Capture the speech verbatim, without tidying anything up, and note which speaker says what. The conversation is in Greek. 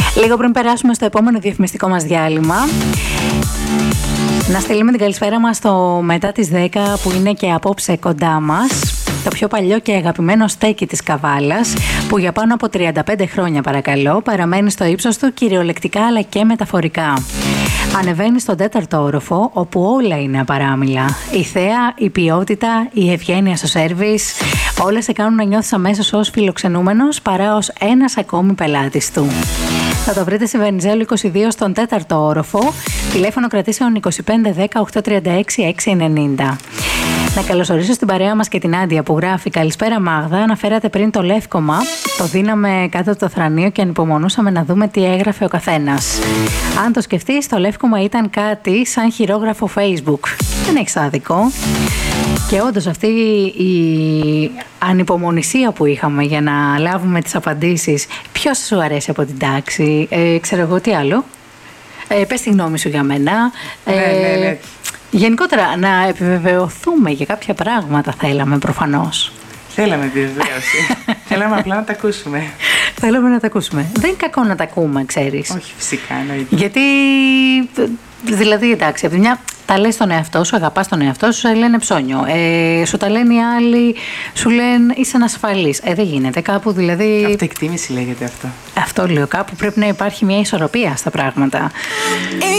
Speaker 1: Λίγο πριν περάσουμε στο επόμενο διαφημιστικό μας διάλειμμα, να στείλουμε την καλησπέρα μας στο μετά τις δέκα που είναι και απόψε κοντά μας. Το πιο παλιό και αγαπημένο στέκι της Καβάλας, που για πάνω από τριάντα πέντε χρόνια παρακαλώ παραμένει στο ύψος του κυριολεκτικά αλλά και μεταφορικά. Ανεβαίνει στον τέταρτο όροφο, όπου όλα είναι απαράμιλα. Η θέα, η ποιότητα, η ευγένεια στο σέρβις, όλες σε κάνουν να νιώθεις αμέσως ως φιλοξενούμενος παρά ως ένας ακόμη πελάτης του. Θα το βρείτε στη Βενιζέλου είκοσι δύο στον τέταρτο όροφο, τηλέφωνο κρατήσεων είκοσι πέντε δέκα οκτακόσια τριάντα έξι εξακόσια ενενήντα. Να καλωσορίσω στην παρέα μας και την Άντια που γράφει: καλησπέρα Μάγδα, αναφέρατε πριν το λεύκομα, το δίναμε κάτω από το θρανείο και ανυπομονούσαμε να δούμε τι έγραφε ο καθένας. Αν το σκεφτείς, το λεύκομα ήταν κάτι σαν χειρόγραφο Facebook. Δεν έχεις άδικο. Και όντως αυτή η ανυπομονησία που είχαμε για να λάβουμε τις απαντήσεις, ποιος σου αρέσει από την τάξη, ε, ξέρω εγώ τι άλλο, ε, πες τη γνώμη σου για μένα.
Speaker 2: Ναι, ναι, ναι.
Speaker 1: Γενικότερα, να επιβεβαιωθούμε για κάποια πράγματα θέλαμε προφανώς.
Speaker 2: Θέλαμε επιβεβαίωση. Θέλαμε απλά να τα ακούσουμε.
Speaker 1: Θέλαμε να τα ακούσουμε. Δεν είναι κακό να τα ακούμε, ξέρεις.
Speaker 2: Όχι, φυσικά, εννοείται.
Speaker 1: Γιατί, δηλαδή, εντάξει, από τη μια τα λες στον εαυτό σου, αγαπάς τον εαυτό σου, σου λένε ψώνιο. Ε, σου τα λένε οι άλλοι, σου λένε είσαι ανασφαλής. Ε, δεν γίνεται. Κάπου δηλαδή.
Speaker 2: Αυτοεκτίμηση λέγεται αυτό.
Speaker 1: Αυτό λέω. Κάπου πρέπει να υπάρχει μια ισορροπία στα πράγματα.